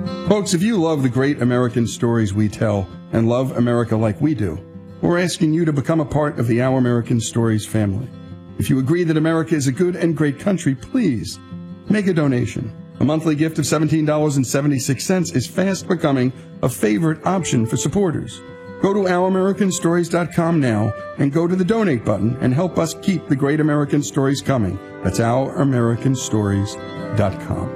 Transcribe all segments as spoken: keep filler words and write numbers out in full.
Folks, if you love the great American stories we tell and love America like we do, we're asking you to become a part of the Our American Stories family. If you agree that America is a good and great country, please make a donation. A monthly gift of seventeen dollars and seventy-six cents is fast becoming a favorite option for supporters. Go to our american stories dot com now and go to the donate button and help us keep the great American stories coming. That's our american stories dot com.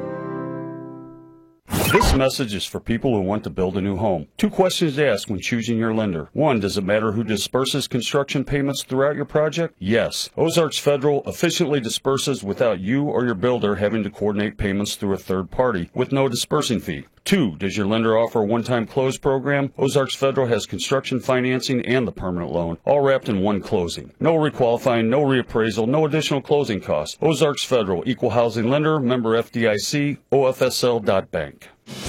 This message is for people who want to build a new home. Two questions to ask when choosing your lender. One, does it matter who disperses construction payments throughout your project? Yes. Ozarks Federal efficiently disperses without you or your builder having to coordinate payments through a third party with no dispersing fee. Two, does your lender offer a one-time close program? Ozarks Federal has construction financing and the permanent loan, all wrapped in one closing. No requalifying, no reappraisal, no additional closing costs. Ozarks Federal, Equal Housing Lender, member F D I C, O F S L dot bank.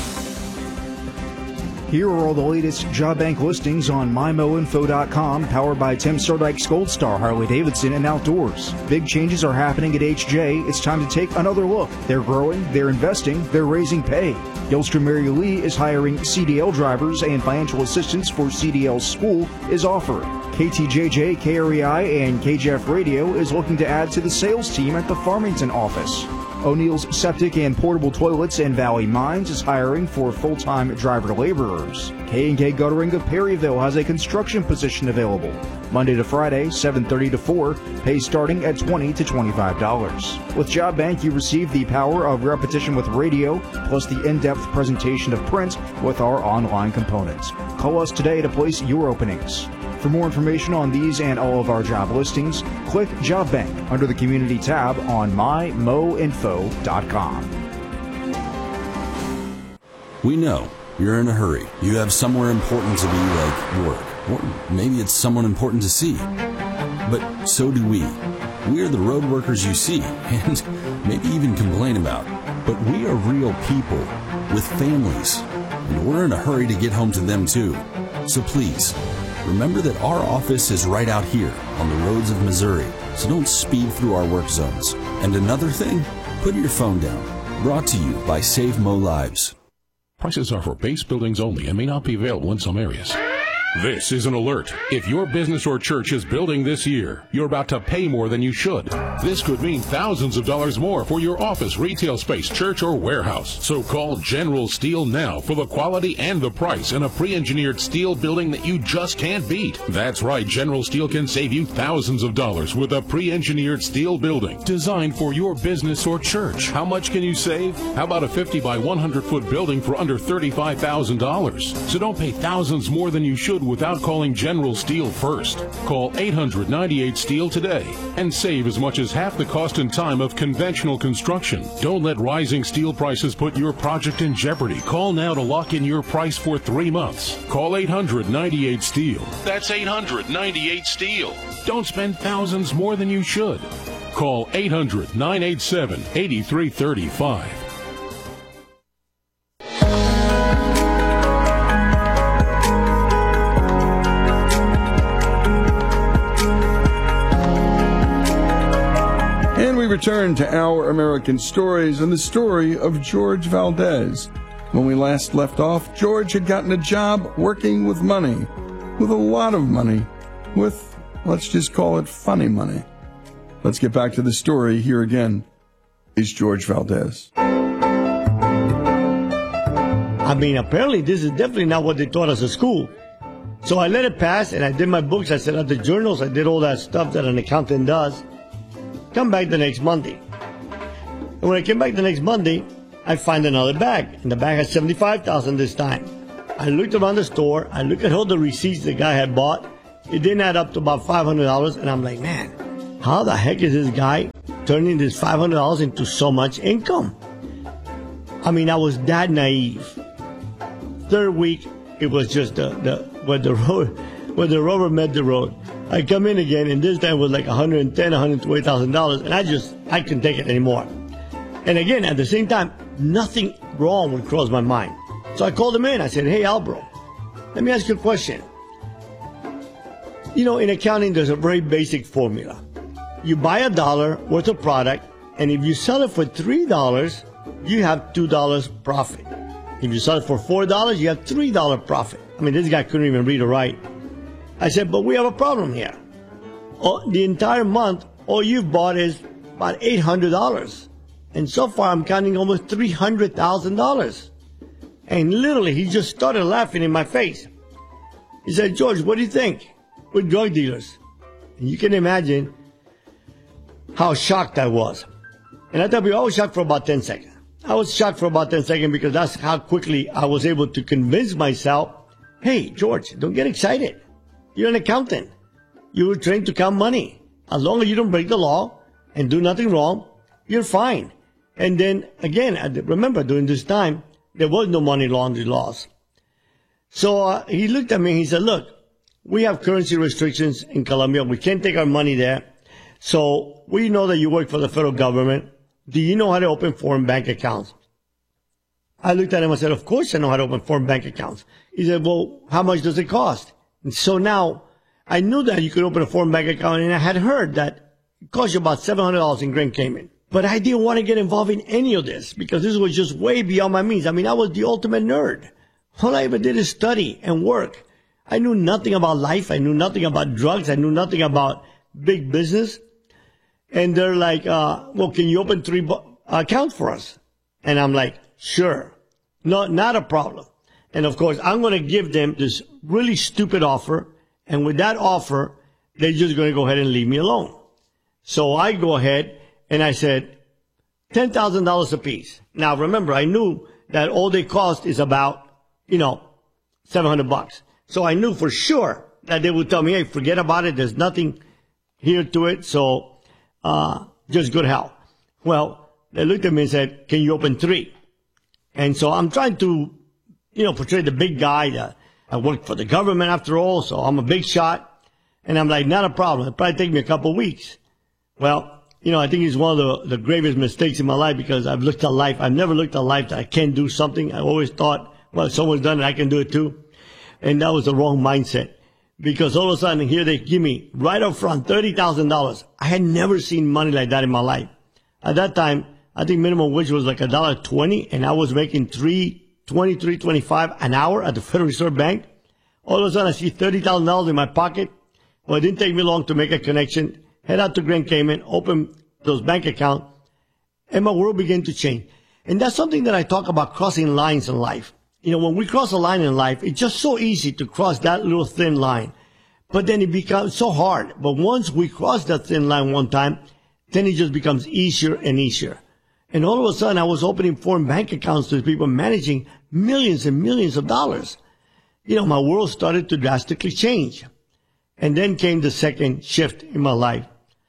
Here are all the latest job bank listings on my mo info dot com, powered by Tim Stardike's Gold Star Harley-Davidson and Outdoors. Big changes are happening at H J. It's time to take another look. They're growing, they're investing, they're raising pay. Gilstrom Mary Lee is hiring C D L drivers, and financial assistance for C D L school is offered. K T J J, K R E I, and K J F Radio is looking to add to the sales team at the Farmington office. O'Neill's Septic and Portable Toilets in Valley Mines is hiring for full-time driver laborers. K and K Guttering of Perryville has a construction position available. Monday to Friday, seven thirty to four, pay starting at twenty to twenty-five dollars. With Job Bank, you receive the power of repetition with radio, plus the in-depth presentation of print with our online components. Call us today to place your openings. For more information on these and all of our job listings, click Job Bank under the Community tab on my mo info dot com. We know you're in a hurry. You have somewhere important to be, like work. Or maybe it's someone important to see. But so do we. We are the road workers you see, and maybe even complain about. But we are real people with families, and we're in a hurry to get home to them too. So please, remember that our office is right out here on the roads of Missouri, so don't speed through our work zones. And another thing, put your phone down. Brought to you by Save Mo Lives. Prices are for base buildings only and may not be available in some areas. This is an alert. If your business or church is building this year, you're about to pay more than you should. This could mean thousands of dollars more for your office, retail space, church, or warehouse. So call General Steel now for the quality and the price in a pre-engineered steel building that you just can't beat. That's right, General Steel can save you thousands of dollars with a pre-engineered steel building designed for your business or church. How much can you save? How about a fifty by one hundred foot building for under thirty-five thousand dollars? So don't pay thousands more than you should without calling General Steel first. Call eight hundred ninety-eight steel today and save as much as half the cost and time of conventional construction. Don't let rising steel prices put your project in jeopardy. Call now to lock in your price for three months. Call eight hundred ninety-eight steel. That's eight hundred ninety-eight steel. Don't spend thousands more than you should. Call eight hundred nine eight seven eight three three five. Return to Our American Stories and the story of George Valdez. When we last left off, George had gotten a job working with money, with a lot of money, with, let's just call it funny money. Let's get back to the story. Here again is George Valdez. I mean, apparently this is definitely not what they taught us at school. So I let it pass, and I did my books, I set out the journals, I did all that stuff that an accountant does. Come back the next Monday. And when I came back the next Monday, I find another bag. And the bag had seventy-five thousand dollars this time. I looked around the store. I looked at all the receipts the guy had bought. It didn't add up to about five hundred dollars. And I'm like, man, how the heck is this guy turning this five hundred dollars into so much income? I mean, I was that naive. Third week, it was just the, the where the road, where the rubber met the road. I come in again, and this time was like one hundred ten thousand dollars, one hundred twenty thousand dollars, and I just, I couldn't take it anymore. And again, at the same time, nothing wrong would cross my mind. So I called him in. I said, hey, Albro, let me ask you a question. You know, in accounting, there's a very basic formula. You buy a dollar worth of product, and if you sell it for three dollars, you have two dollars profit. If you sell it for four dollars, you have three dollars profit. I mean, this guy couldn't even read or write. I said, but we have a problem here. Oh, the entire month, all you've bought is about eight hundred dollars. And so far, I'm counting almost three hundred thousand dollars. And literally, he just started laughing in my face. He said, George, what do you think? We're drug dealers. And you can imagine how shocked I was. And I thought I was shocked for about ten seconds. I was shocked for about ten seconds because that's how quickly I was able to convince myself, hey, George, don't get excited. You're an accountant. You were trained to count money. As long as you don't break the law and do nothing wrong, you're fine. And then, again, remember, during this time, there was no money laundering laws. So uh, he looked at me and he said, look, we have currency restrictions in Colombia. We can't take our money there. So we know that you work for the federal government. Do you know how to open foreign bank accounts? I looked at him and said, of course I know how to open foreign bank accounts. He said, well, how much does it cost? And so now I knew that you could open a foreign bank account, and I had heard that it cost you about seven hundred dollars in Grand Cayman. But I didn't want to get involved in any of this because this was just way beyond my means. I mean, I was the ultimate nerd. All I ever did is study and work. I knew nothing about life. I knew nothing about drugs. I knew nothing about big business. And they're like, uh, well, can you open three bu- accounts for us? And I'm like, sure. No, not a problem. And of course, I'm going to give them this really stupid offer. And with that offer, they're just going to go ahead and leave me alone. So I go ahead and I said, ten thousand dollars a piece. Now remember, I knew that all they cost is about, you know, seven hundred bucks. So I knew for sure that they would tell me, hey, forget about it. There's nothing here to it. So, uh, just good help. Well, they looked at me and said, can you open three? And so I'm trying to, you know, portray the big guy that I work for the government after all. So I'm a big shot. And I'm like, not a problem. It'll probably take me a couple of weeks. Well, you know, I think it's one of the, the gravest mistakes in my life because I've looked at life. I've never looked at life that I can't do something. I always thought, well, if someone's done it, I can do it too. And that was the wrong mindset because all of a sudden here they give me right up front thirty thousand dollars. I had never seen money like that in my life. At that time, I think minimum wage was like a dollar twenty and I was making three twenty, three twenty-five an hour at the Federal Reserve Bank. All of a sudden I see thirty thousand dollars in my pocket. Well, it didn't take me long to make a connection. Head out to Grand Cayman, open those bank accounts, and my world began to change. And that's something that I talk about crossing lines in life. You know, when we cross a line in life, it's just so easy to cross that little thin line. But then it becomes so hard. But once we cross that thin line one time, then it just becomes easier and easier. And all of a sudden, I was opening foreign bank accounts to people managing millions and millions of dollars. You know, my world started to drastically change. And then came the second shift in my life.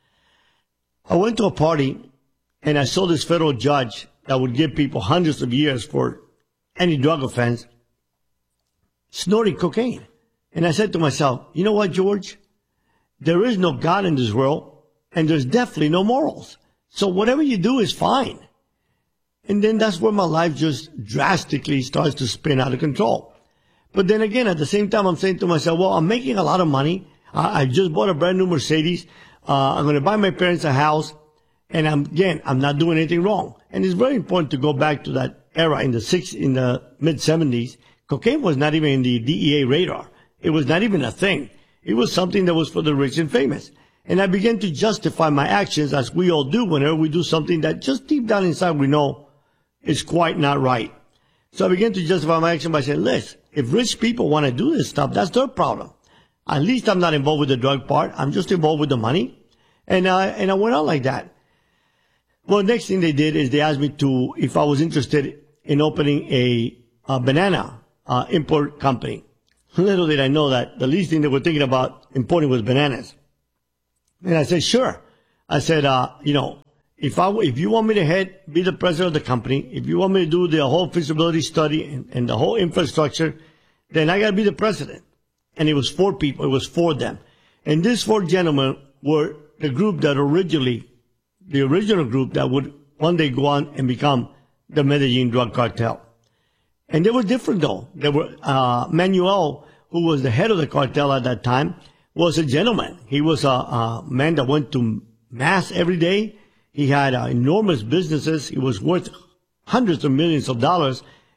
I went to a party and I saw this federal judge that would give people hundreds of years for any drug offense snorting cocaine. And I said to myself, you know what, George? There is no God in this world and there's definitely no morals. So whatever you do is fine. And then that's where my life just drastically starts to spin out of control. But then again, at the same time, I'm saying to myself, well, I'm making a lot of money. I, I just bought a brand new Mercedes. Uh, I'm going to buy my parents a house. And I'm, again, I'm not doing anything wrong. And it's very important to go back to that era in the six, in the mid seventies. Cocaine was not even in the D E A radar. It was not even a thing. It was something that was for the rich and famous. And I began to justify my actions as we all do whenever we do something that just deep down inside we know is quite not right. So I began to justify my action by saying, listen, if rich people want to do this stuff, that's their problem. At least I'm not involved with the drug part. I'm just involved with the money. And I, and I went on like that. Well, the next thing they did is they asked me to, if I was interested in opening a, a banana uh, import company. Little did I know that the least thing they were thinking about importing was bananas. And I said, sure. I said, uh, you know, if I, if you want me to head, be the president of the company, if you want me to do the whole feasibility study and, and the whole infrastructure, then I got to be the president. And it was four people. It was four of them. And these four gentlemen were the group that originally, the original group that would one day go on and become the Medellin drug cartel. And they were different though. They were, uh, Manuel, who was the head of the cartel at that time, was a gentleman. He was a, a man that went to mass every day. He had uh, enormous businesses. He was worth hundreds of millions of dollars.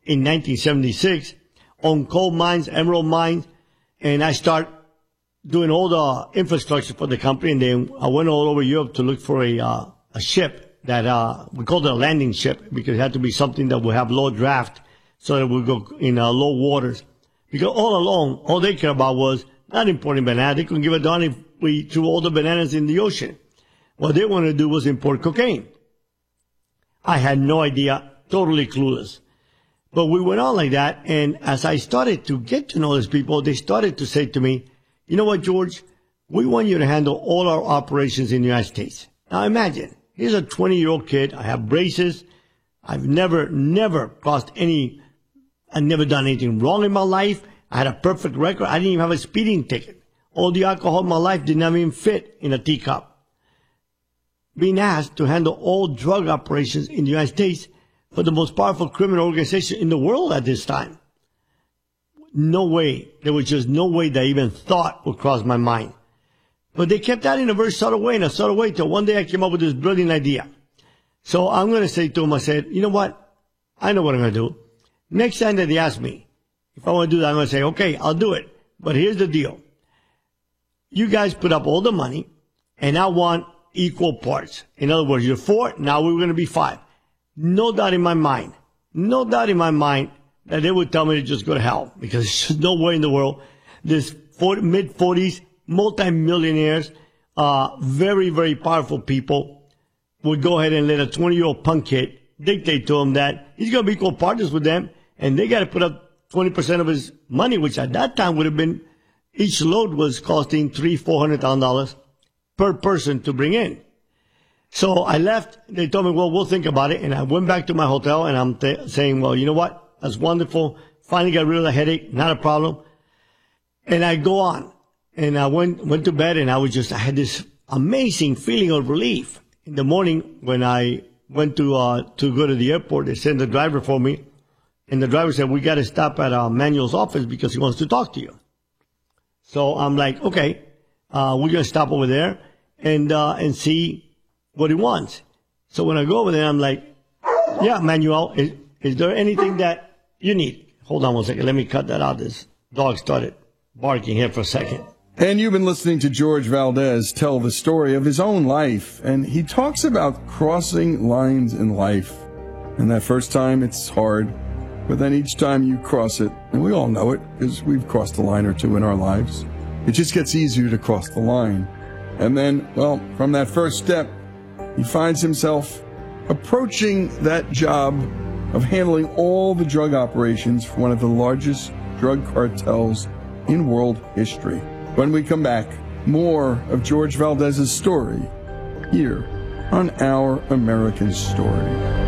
in nineteen seventy-six, owned coal mines, emerald mines, and I start doing all the infrastructure for the company. And then I went all over Europe to look for a uh, a ship that uh, we called it a landing ship, because it had to be something that would have low draft so that we go in uh, low waters. Because all along, all they cared about was not importing bananas. They couldn't give a darn if we threw all the bananas in the ocean. What they wanted to do was import cocaine. I had no idea, totally clueless. But we went on like that, and as I started to get to know these people, they started to say to me, you know what, George? We want you to handle all our operations in the United States. Now imagine, here's a twenty-year-old kid. I have braces. I've never, never crossed any, I've never done anything wrong in my life. I had a perfect record. I didn't even have a speeding ticket. All the alcohol in my life did not even fit in a teacup. Being asked to handle all drug operations in the United States for the most powerful criminal organization in the world at this time. No way. There was just no way that I even thought would cross my mind. But they kept that in a very subtle way, in a subtle way, till one day I came up with this brilliant idea. So I'm going to say to them, I said, you know what? I know what I'm going to do. Next time that they ask me if I want to do that, I'm going to say, okay, I'll do it. But here's the deal. You guys put up all the money, and I want equal parts. In other words, you're four, now we're going to be five. No doubt in my mind, no doubt in my mind that they would tell me to just go to hell, because there's just no way in the world this mid forties, multi-millionaires, uh, very, very powerful people would go ahead and let a twenty-year-old punk kid dictate to him that he's going to be equal partners with them, and they got to put up twenty percent of his money, which at that time would have been, each load was costing three, four hundred thousand dollars per person to bring in. So I left. They told me, well, we'll think about it. And I went back to my hotel, and I'm th- saying, well, you know what? That's wonderful. Finally got rid of the headache. Not a problem. And I go on. And I went, went to bed, and I was just, I had this amazing feeling of relief. In the morning, when I went to, uh, to go to the airport, they sent the driver for me. And the driver said, we got to stop at uh, Manuel's office because he wants to talk to you. So I'm like, okay, uh, we're going to stop over there and, uh, and see what he wants. So when I go over there, I'm like, yeah, Manuel, is, is there anything that you need? Hold on one second. Let me cut that out. This dog started barking here for a second. And you've been listening to George Valdez tell the story of his own life. And he talks about crossing lines in life. And that first time, it's hard. But then each time you cross it, and we all know it, because we've crossed a line or two in our lives, it just gets easier to cross the line. And then, well, from that first step, he finds himself approaching that job of handling all the drug operations for one of the largest drug cartels in world history. When we come back, more of George Valdez's story here on Our American Story.